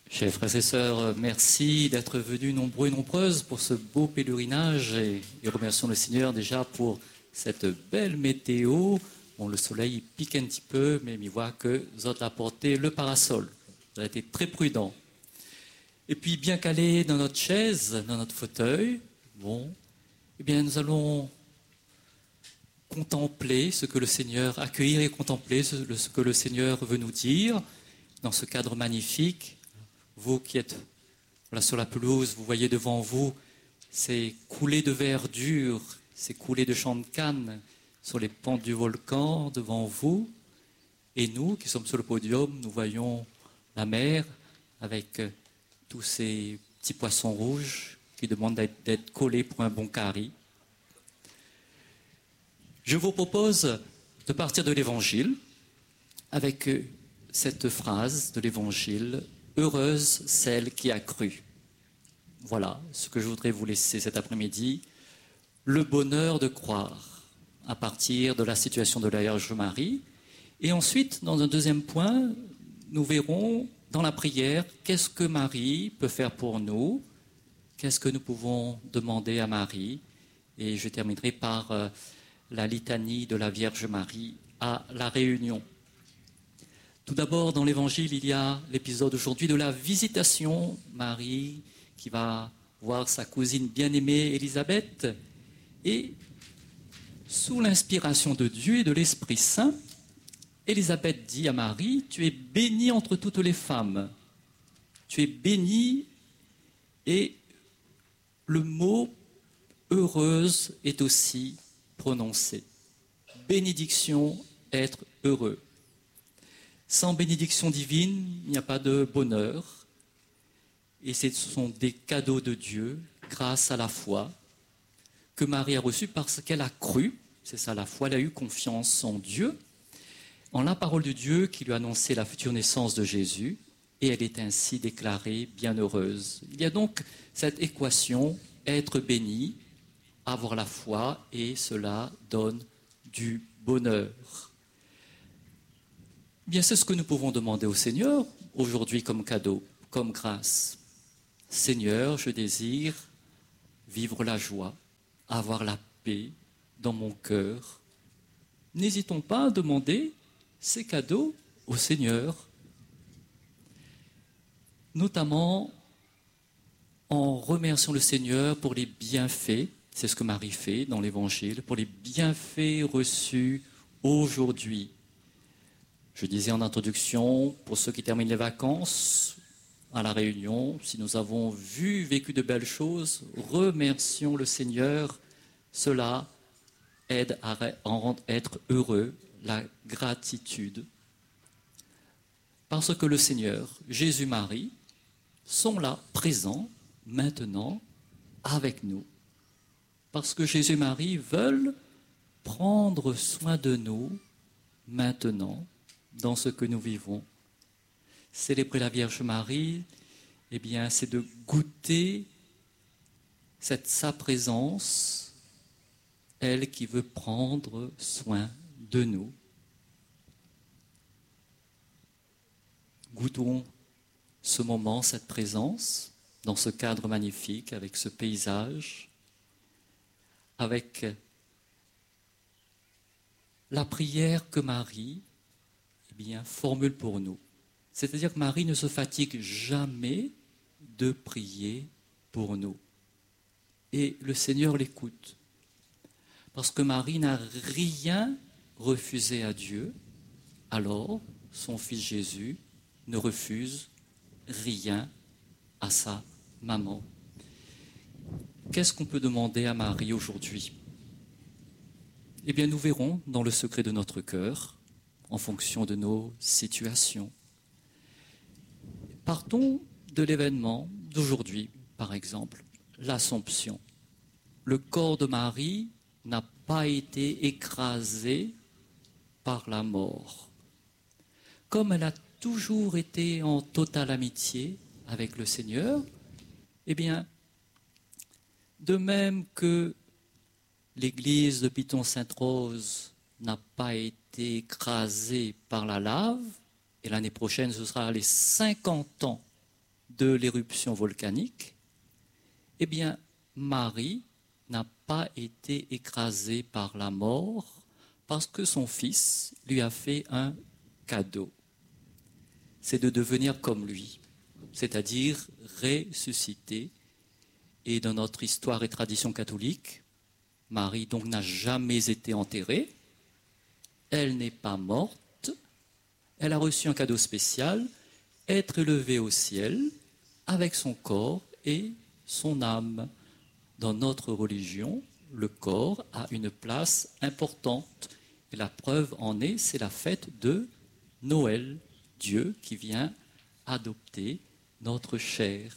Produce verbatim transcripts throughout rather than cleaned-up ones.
Chers frères et sœurs, merci d'être venus nombreux et nombreuses pour ce beau pèlerinage et, et remercions le Seigneur déjà pour cette belle météo. Bon, le soleil pique un petit peu, mais il voit que vous avez apporté le parasol. Vous avez été très prudent. Et puis, bien calé dans notre chaise, dans notre fauteuil, bon, eh bien, nous allons contempler ce que le Seigneur, accueillir et contempler ce, ce que le Seigneur veut nous dire dans ce cadre magnifique. Vous qui êtes là sur la pelouse, vous voyez devant vous ces coulées de verdure, ces coulées de champs de canne sur les pentes du volcan devant vous. Et nous qui sommes sur le podium, nous voyons la mer avec tous ces petits poissons rouges qui demandent d'être, d'être collés pour un bon curry. Je vous propose de partir de l'Évangile avec cette phrase de l'Évangile. Heureuse celle qui a cru. Voilà ce que je voudrais vous laisser cet après-midi. Le bonheur de croire à partir de la situation de la Vierge Marie. Et ensuite, dans un deuxième point, nous verrons dans la prière qu'est-ce que Marie peut faire pour nous, qu'est-ce que nous pouvons demander à Marie. Et je terminerai par euh, la litanie de la Vierge Marie à la Réunion. Tout d'abord, dans l'Évangile, il y a l'épisode aujourd'hui de la visitation. Marie qui va voir sa cousine bien-aimée Élisabeth. Et sous l'inspiration de Dieu et de l'Esprit Saint, Élisabeth dit à Marie, « Tu es bénie entre toutes les femmes. Tu es bénie. » Et le mot « heureuse » est aussi prononcé. Bénédiction, être heureux. Sans bénédiction divine, il n'y a pas de bonheur. Et ce sont des cadeaux de Dieu, grâce à la foi, que Marie a reçu parce qu'elle a cru. C'est ça la foi, elle a eu confiance en Dieu, en la parole de Dieu qui lui a annoncé la future naissance de Jésus. Et elle est ainsi déclarée bienheureuse. Il y a donc cette équation, être béni, avoir la foi, et cela donne du bonheur. Bien, c'est ce que nous pouvons demander au Seigneur aujourd'hui comme cadeau, comme grâce. Seigneur, je désire vivre la joie, avoir la paix dans mon cœur. N'hésitons pas à demander ces cadeaux au Seigneur, notamment en remerciant le Seigneur pour les bienfaits, c'est ce que Marie fait dans l'Évangile, pour les bienfaits reçus aujourd'hui. Je disais en introduction, pour ceux qui terminent les vacances à la Réunion, si nous avons vu, vécu de belles choses, remercions le Seigneur. Cela aide à être heureux, la gratitude. Parce que le Seigneur, Jésus-Marie, sont là, présents, maintenant, avec nous. Parce que Jésus-Marie veulent prendre soin de nous, maintenant, dans ce que nous vivons. Célébrer la Vierge Marie, eh bien, c'est de goûter cette, sa présence, elle qui veut prendre soin de nous. Goûtons ce moment, cette présence, dans ce cadre magnifique, avec ce paysage, avec la prière que Marie eh bien, formule pour nous. C'est-à-dire que Marie ne se fatigue jamais de prier pour nous. Et le Seigneur l'écoute. Parce que Marie n'a rien refusé à Dieu, alors son fils Jésus ne refuse rien à sa maman. Qu'est-ce qu'on peut demander à Marie aujourd'hui ? Eh bien, nous verrons dans le secret de notre cœur, en fonction de nos situations. Partons de l'événement d'aujourd'hui, par exemple, l'Assomption. Le corps de Marie n'a pas été écrasé par la mort. Comme elle a toujours été en totale amitié avec le Seigneur, eh bien, de même que l'église de Piton-Sainte-Rose n'a pas été écrasée par la lave, et l'année prochaine ce sera les cinquante ans de l'éruption volcanique, eh bien, Marie n'a pas été écrasée par la mort parce que son fils lui a fait un cadeau. C'est de devenir comme lui, c'est-à-dire ressusciter. Et dans notre histoire et tradition catholique, Marie donc n'a jamais été enterrée, elle n'est pas morte, elle a reçu un cadeau spécial, être élevée au ciel avec son corps et son âme. Dans notre religion, le corps a une place importante. Et la preuve en est, c'est la fête de Noël, Dieu qui vient adopter notre chair.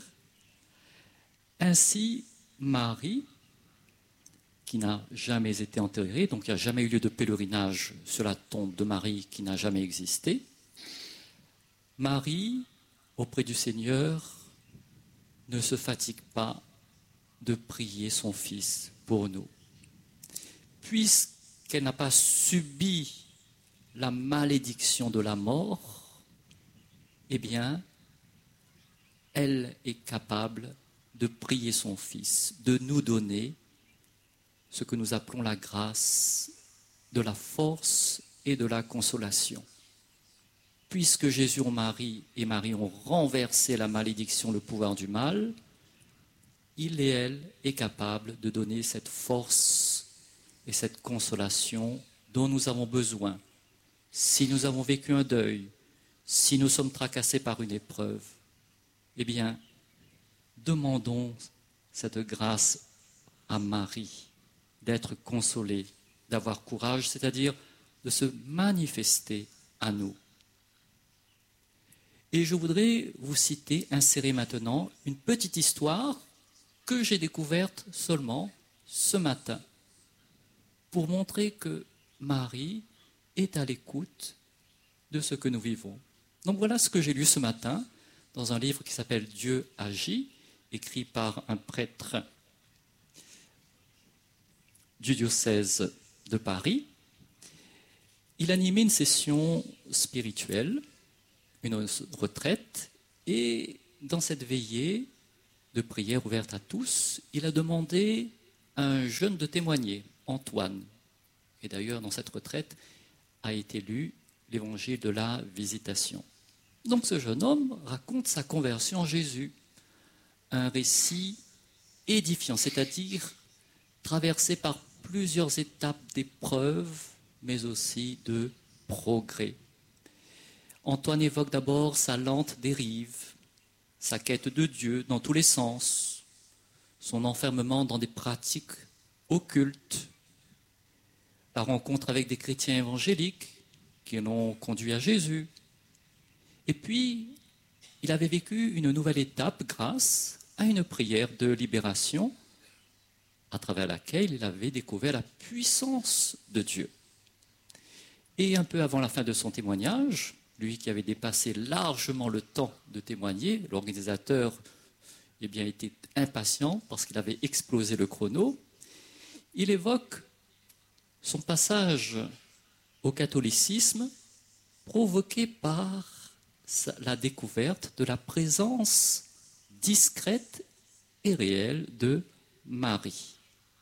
Ainsi, Marie, qui n'a jamais été enterrée, donc il n'y a jamais eu lieu de pèlerinage sur la tombe de Marie qui n'a jamais existé, Marie, auprès du Seigneur, ne se fatigue pas de prier son Fils pour nous. Puisqu'elle n'a pas subi la malédiction de la mort, eh bien, elle est capable de prier son Fils, de nous donner ce que nous appelons la grâce, de la force et de la consolation. Puisque Jésus Marie et Marie ont renversé la malédiction, le pouvoir du mal, il et elle est capable de donner cette force et cette consolation dont nous avons besoin. Si nous avons vécu un deuil, si nous sommes tracassés par une épreuve, eh bien, demandons cette grâce à Marie, d'être consolée, d'avoir courage, c'est-à-dire de se manifester à nous. Et je voudrais vous citer, insérer maintenant une petite histoire que j'ai découverte seulement ce matin, pour montrer que Marie est à l'écoute de ce que nous vivons. Donc voilà ce que j'ai lu ce matin dans un livre qui s'appelle « Dieu agit », écrit par un prêtre du diocèse de Paris. Il animait une session spirituelle, une retraite, et dans cette veillée de prière ouverte à tous, il a demandé à un jeune de témoigner, Antoine. Et d'ailleurs, dans cette retraite, a été lu l'évangile de la Visitation. Donc ce jeune homme raconte sa conversion en Jésus, un récit édifiant, c'est-à-dire traversé par plusieurs étapes d'épreuves, mais aussi de progrès. Antoine évoque d'abord sa lente dérive, sa quête de Dieu dans tous les sens, son enfermement dans des pratiques occultes, la rencontre avec des chrétiens évangéliques qui l'ont conduit à Jésus. Et puis, il avait vécu une nouvelle étape grâce à une prière de libération à travers laquelle il avait découvert la puissance de Dieu. Et un peu avant la fin de son témoignage, lui qui avait dépassé largement le temps de témoigner, l'organisateur eh bien, était impatient parce qu'il avait explosé le chrono, il évoque son passage au catholicisme provoqué par la découverte de la présence discrète et réelle de Marie.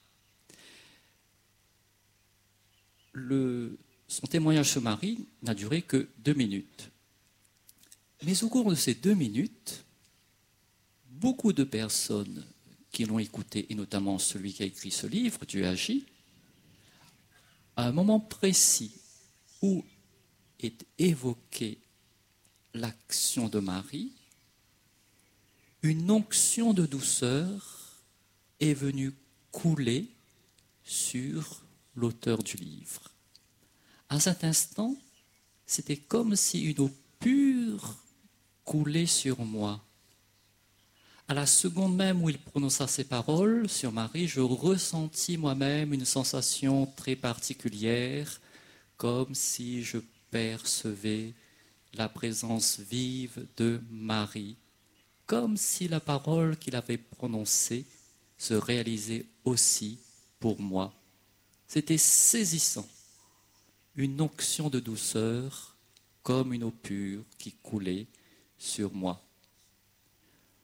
Le, son témoignage sur Marie n'a duré que deux minutes. Mais au cours de ces deux minutes, beaucoup de personnes qui l'ont écouté, et notamment celui qui a écrit ce livre, Dieu agit, à un moment précis où est évoquée l'action de Marie, une onction de douceur est venue couler sur l'auteur du livre. À cet instant, c'était comme si une eau pure coulait sur moi. À la seconde même où il prononça ces paroles sur Marie, je ressentis moi-même une sensation très particulière, comme si je percevais la présence vive de Marie, comme si la parole qu'il avait prononcée se réalisait aussi pour moi. C'était saisissant, une onction de douceur comme une eau pure qui coulait sur moi.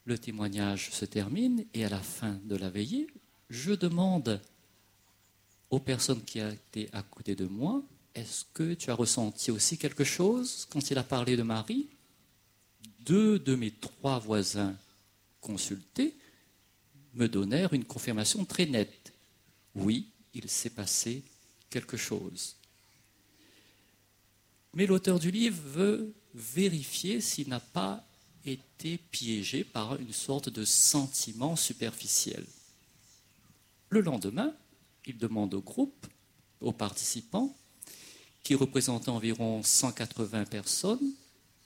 le témoignage se termine et à la fin de la veillée, je demande aux personnes qui étaient à côté de moi, est-ce que tu as ressenti aussi quelque chose quand il a parlé de Marie? Deux de mes trois voisins consultés me donnèrent une confirmation très nette. Oui, il s'est passé quelque chose. Mais l'auteur du livre veut vérifier s'il n'a pas été piégé par une sorte de sentiment superficiel. Le lendemain, il demande au groupe, aux participants, qui représentent environ cent quatre-vingts personnes,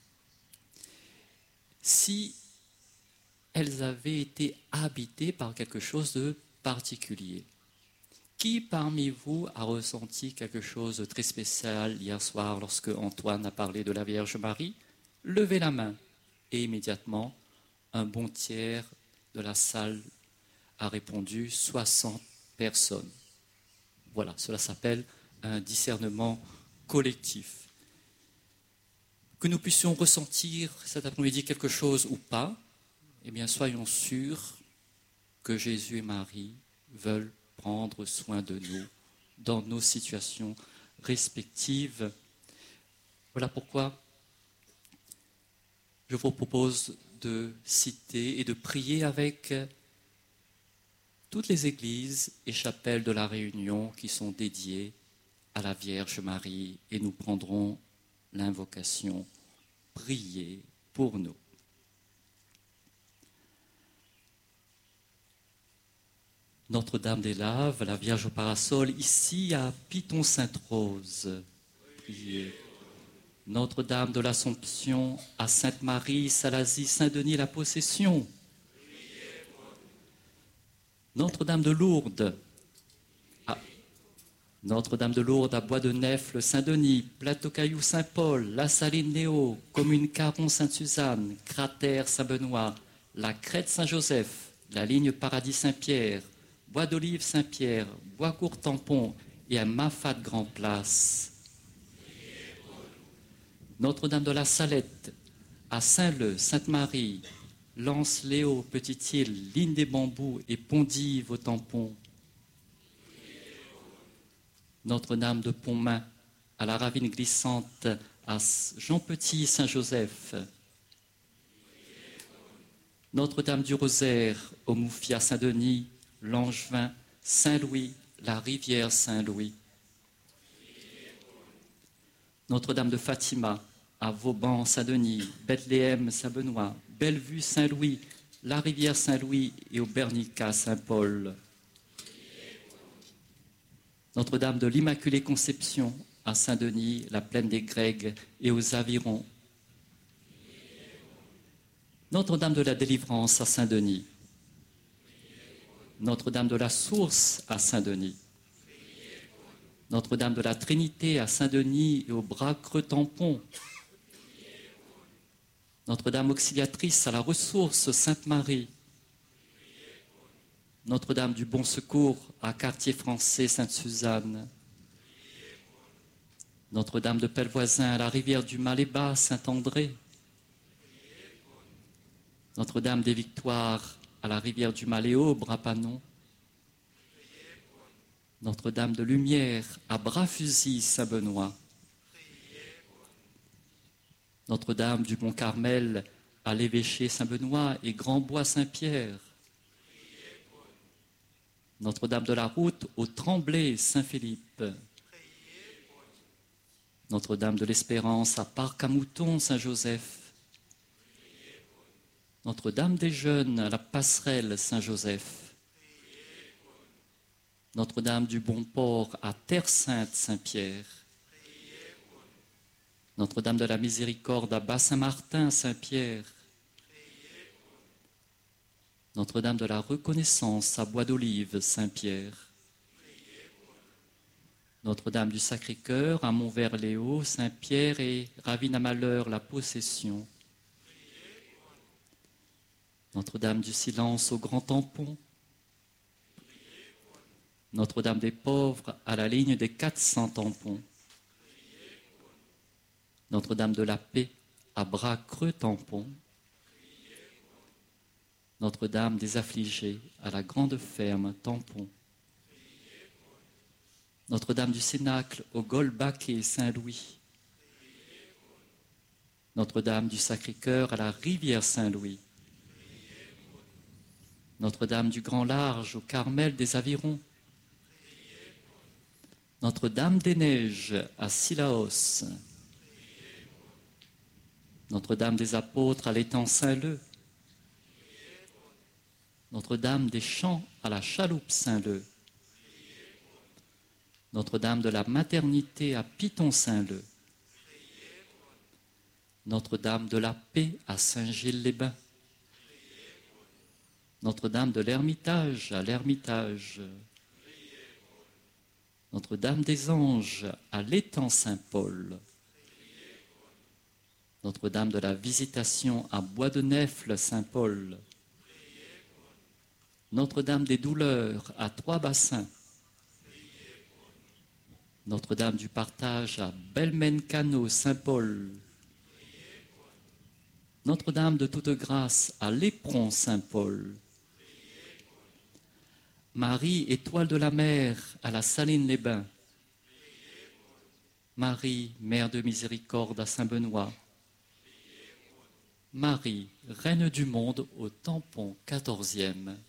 si elles avaient été habitées par quelque chose de particulier. Qui parmi vous a ressenti quelque chose de très spécial hier soir lorsque Antoine a parlé de la Vierge Marie? Levez la main. Et immédiatement, un bon tiers de la salle a répondu, soixante personnes. Voilà, cela s'appelle un discernement collectif. Que nous puissions ressentir cet après-midi quelque chose ou pas, eh bien, soyons sûrs que Jésus et Marie veulent prendre soin de nous dans nos situations respectives. Voilà pourquoi je vous propose de citer et de prier avec toutes les églises et chapelles de la Réunion qui sont dédiées à la Vierge Marie, et nous prendrons l'invocation « Priez pour nous ». Notre-Dame des Laves, la Vierge au parasol, ici à Piton-Sainte-Rose, priez. Notre-Dame de l'Assomption, à Sainte-Marie, Salazie, Saint-Denis, la Possession. Notre-Dame de Lourdes, à Notre-Dame de Lourdes, à Bois-de-Nefle, Saint-Denis, Plateau-Caillou, Saint-Paul, La Saline-Néo, Commune Caron, Sainte-Suzanne, Cratère, Saint-Benoît, la Crête Saint-Joseph, la ligne Paradis Saint-Pierre, Bois d'Olive Saint-Pierre, Bois-Court Tampon et à Mafat Grand Place. Notre-Dame de la Salette, à Saint-Leu, Sainte-Marie, Lance-Léo, Petite-Île, Ligne des Bambous et Pondive au Tampon. Notre-Dame de Pontmain, à la Ravine Glissante, à Jean-Petit, Saint-Joseph. Notre-Dame du Rosaire, au Moufia, Saint-Denis, Langevin, Saint-Louis, la rivière Saint-Louis. Notre-Dame de Fatima, à Vauban, Saint-Denis, Bethléem, Saint-Benoît, Bellevue, Saint-Louis, la rivière Saint-Louis et au Bernica, Saint-Paul. Notre-Dame de l'Immaculée Conception, à Saint-Denis, la plaine des Grègues et aux Avirons. Notre-Dame de la Délivrance, à Saint-Denis. Notre-Dame de la Source, à Saint-Denis. Notre-Dame de la Trinité, à Saint-Denis et au Bras-Creux-Tampon. Notre-Dame auxiliatrice à la Ressource, Sainte-Marie. Notre-Dame du Bon Secours à Quartier-Français, Sainte-Suzanne. Notre-Dame de Pellevoisin à la rivière du Malébat, Saint-André. Notre-Dame des Victoires à la rivière du Maléau, Bras-Panon. Notre-Dame de Lumière à Bras-Fusil, Saint-Benoît. Notre-Dame du Mont-Carmel à l'Évêché Saint-Benoît et Grand-Bois Saint-Pierre. Notre-Dame de la Route au Tremblay Saint-Philippe. Notre-Dame de l'Espérance à Parc-à-Mouton Saint-Joseph. Notre-Dame des Jeunes à la Passerelle Saint-Joseph. Notre-Dame du Bon-Port à Terre-Sainte Saint-Pierre. Notre-Dame de la Miséricorde à Bas-Saint-Martin Saint-Pierre. Notre-Dame de la Reconnaissance à Bois d'Olive Saint-Pierre. Notre-Dame du Sacré-Cœur à Montvert-Léo Saint-Pierre et Ravine-à-Malheur la Possession. Notre-Dame du Silence au Grand Tampon. Notre-Dame des Pauvres à la ligne des quatre cents tampons. Notre-Dame de la Paix à Bras-Creux Tampon. Notre-Dame des Affligés à la Grande Ferme, Tampon. Notre-Dame du Cénacle au Golbaquet, Saint-Louis. Notre-Dame du Sacré-Cœur à la Rivière Saint-Louis. Notre-Dame du Grand Large au Carmel des Avirons. Notre-Dame des Neiges à Sillaos. Notre-Dame des Apôtres à l'étang Saint-Leu. Notre-Dame des Champs à la Chaloupe Saint-Leu. Notre-Dame de la Maternité à Piton-Saint-Leu. Notre-Dame de la Paix à Saint-Gilles-les-Bains. Notre-Dame de l'Ermitage à l'Ermitage. Notre-Dame des Anges à l'étang Saint-Paul. Notre-Dame de la Visitation à Bois-de-Nèfles, Notre-Dame des Douleurs à Trois-Bassins. Notre-Dame du Partage à Belmencano, Saint-Paul. Notre-Dame de toute grâce à Léperon, Saint-Paul. Marie, étoile de la mer à la Saline-les-Bains. Marie, mère de miséricorde à Saint-Benoît. Marie, reine du monde au tampon quatorzième.